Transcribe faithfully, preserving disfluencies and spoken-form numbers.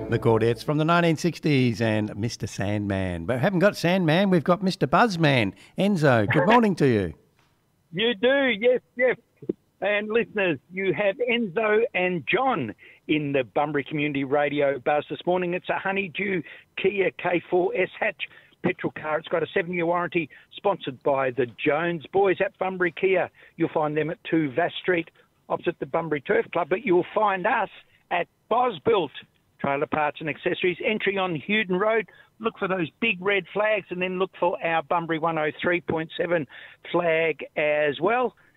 The Chordettes from the nineteen sixties and Mister Sandman. But we haven't got Sandman, we've got Mister Buzzman. Enzo, good morning to you. You do, yes, yes. And listeners, you have Enzo and John in the Bunbury Community Radio buzz this morning. It's a Honeydew Kia K four S hatch petrol car. It's got a seven-year warranty, sponsored by the Jones boys at Bunbury Kia. You'll find them at two Vass Street, opposite the Bunbury Turf Club. But you'll find us at Bosbuilt Trailer Parts and Accessories, entry on Hewden Road. Look for those big red flags and then look for our Bunbury one oh three point seven flag as well.